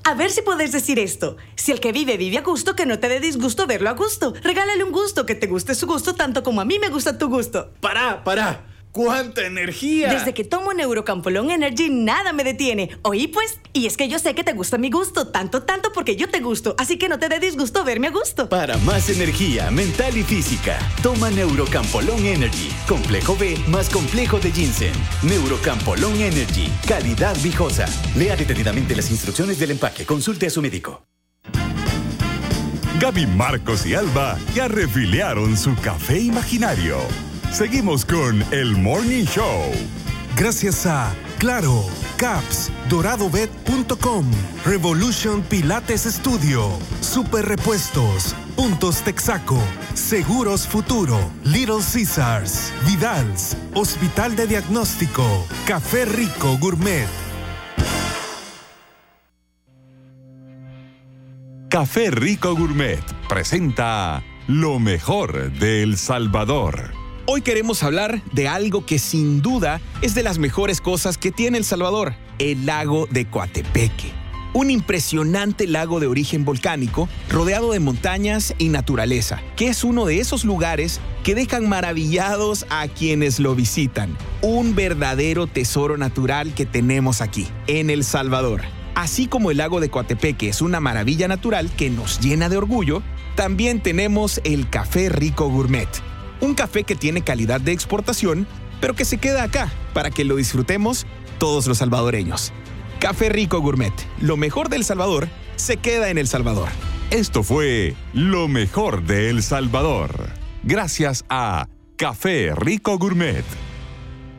A ver si puedes decir esto. Si el que vive vive a gusto, que no te dé disgusto verlo a gusto. Regálale un gusto, que te guste su gusto tanto como a mí me gusta tu gusto. ¡Para! ¡Cuánta energía! Desde que tomo Neurocampolón Energy, nada me detiene. ¿Oí pues? Y es que yo sé que te gusta mi gusto, tanto porque yo te gusto. Así que no te dé disgusto verme a gusto. Para más energía mental y física, toma Neurocampolón Energy. Complejo B más complejo de ginseng. Neurocampolón Energy. Calidad viejosa. Lea detenidamente las instrucciones del empaque. Consulte a su médico. Gaby, Marcos y Alba ya refiliaron su café imaginario. Seguimos con el Morning Show. Gracias a Claro, Caps, DoradoBet.com, Revolution Pilates Studio, Super Repuestos, Puntos Texaco, Seguros Futuro, Little Caesars, Vidals, Hospital de Diagnóstico, Café Rico Gourmet. Café Rico Gourmet presenta lo mejor de El Salvador. Hoy queremos hablar de algo que sin duda es de las mejores cosas que tiene El Salvador, el lago de Coatepeque. Un impresionante lago de origen volcánico, rodeado de montañas y naturaleza, que es uno de esos lugares que dejan maravillados a quienes lo visitan. Un verdadero tesoro natural que tenemos aquí, en El Salvador. Así como el lago de Coatepeque es una maravilla natural que nos llena de orgullo, también tenemos el Café Rico Gourmet. Un café que tiene calidad de exportación, pero que se queda acá para que lo disfrutemos todos los salvadoreños. Café Rico Gourmet, lo mejor de El Salvador, se queda en El Salvador. Esto fue lo mejor de El Salvador. Gracias a Café Rico Gourmet.